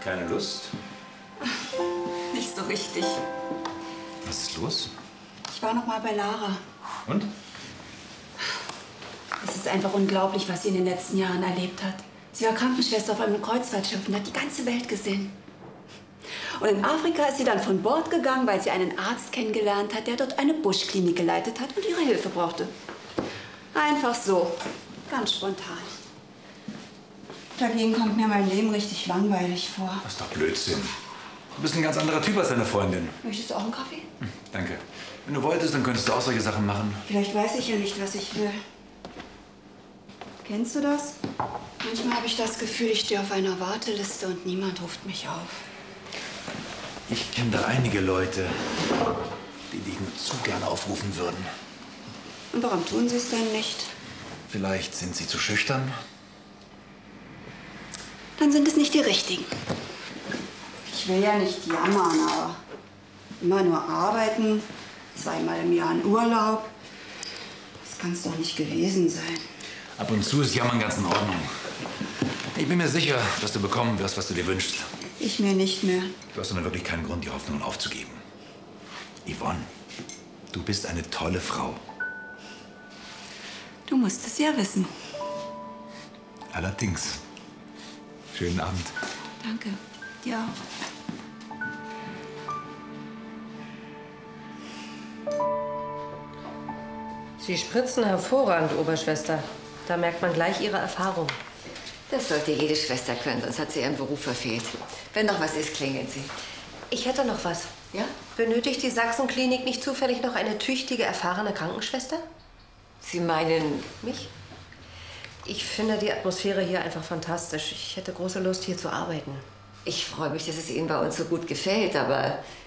Keine Lust? Nicht so richtig. Was ist los? Ich war noch mal bei Lara. Und? Es ist einfach unglaublich, was sie in den letzten Jahren erlebt hat. Sie war Krankenschwester auf einem Kreuzfahrtschiff und hat die ganze Welt gesehen. Und in Afrika ist sie dann von Bord gegangen, weil sie einen Arzt kennengelernt hat, der dort eine Buschklinik geleitet hat und ihre Hilfe brauchte. Einfach so. Ganz spontan. Dagegen kommt mir mein Leben richtig langweilig vor. Das ist doch Blödsinn. Du bist ein ganz anderer Typ als deine Freundin. Möchtest du auch einen Kaffee? Danke. Wenn du wolltest, dann könntest du auch solche Sachen machen. Vielleicht weiß ich ja nicht, was ich will. Kennst du das? Manchmal habe ich das Gefühl, ich stehe auf einer Warteliste und niemand ruft mich auf. Ich kenne da einige Leute, die dich nur zu gerne aufrufen würden. Und warum tun sie es denn nicht? Vielleicht sind sie zu schüchtern. Dann sind es nicht die Richtigen. Ich will ja nicht jammern, aber immer nur arbeiten, 2-mal im Jahr in Urlaub. Das kann es doch nicht gewesen sein. Ab und zu ist Jammern ganz in Ordnung. Ich bin mir sicher, dass du bekommen wirst, was du dir wünschst. Ich mir nicht mehr. Du hast dann wirklich keinen Grund, die Hoffnungen aufzugeben. Yvonne, du bist eine tolle Frau. Du musst es ja wissen. Allerdings. Schönen Abend. Danke. Ja. Sie spritzen hervorragend, Oberschwester. Da merkt man gleich Ihre Erfahrung. Das sollte jede Schwester können, sonst hat sie ihren Beruf verfehlt. Wenn noch was ist, klingeln Sie. Ich hätte noch was. Ja? Benötigt die Sachsenklinik nicht zufällig noch eine tüchtige, erfahrene Krankenschwester? Sie meinen... Mich? Ich finde die Atmosphäre hier einfach fantastisch. Ich hätte große Lust, hier zu arbeiten. Ich freue mich, dass es Ihnen bei uns so gut gefällt, aber